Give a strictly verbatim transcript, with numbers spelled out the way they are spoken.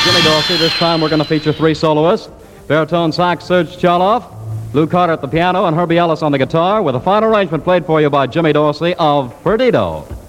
Jimmy Dorsey. This time we're going to feature three soloists. Baritone sax Serge Chaloff, Lou Carter at the piano, and Herbie Ellis on the guitar, with a final arrangement played for you by Jimmy Dorsey of Perdido.